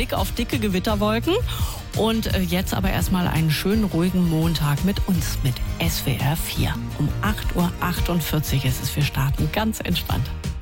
Blick auf dicke Gewitterwolken. Und jetzt aber erstmal einen schönen, ruhigen Montag mit uns, mit SWR 4. Um 8.48 Uhr ist es. Wir starten ganz entspannt.